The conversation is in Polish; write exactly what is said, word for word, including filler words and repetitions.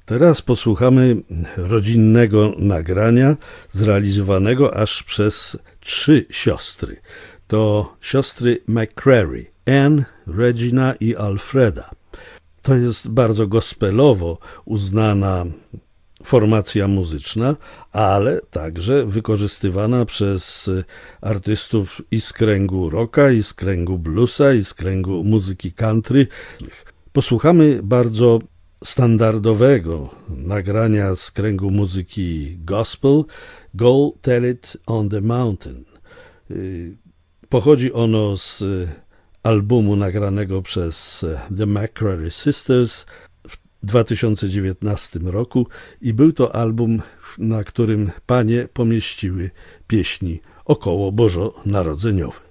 Teraz posłuchamy rodzinnego nagrania zrealizowanego aż przez trzy siostry. To siostry McCrary, Anne, Regina i Alfreda. To jest bardzo gospelowo uznana formacja muzyczna, ale także wykorzystywana przez artystów i z kręgu rocka, i z kręgu bluesa, i z kręgu muzyki country. Posłuchamy bardzo standardowego nagrania z kręgu muzyki gospel, Go Tell It on the Mountain. Pochodzi ono z albumu nagranego przez The McCrary Sisters w dwa tysiące dziewiętnastym roku i był to album, na którym panie pomieściły pieśni około bożonarodzeniowe.